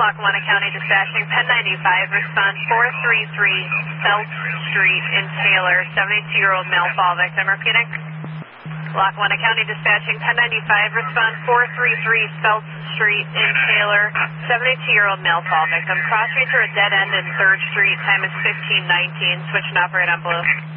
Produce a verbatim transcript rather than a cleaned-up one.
Lackawanna County Dispatching, ten ninety-five, respond four three three South Street in Taylor, seventy-two-year-old male fall victim. Repeating. Lackawanna County Dispatching, ten ninety-five, respond four three three South Street in Taylor, seventy-two-year-old male fall victim. Cross me through a dead end in third Street, time is fifteen nineteen, switch and operate on blue.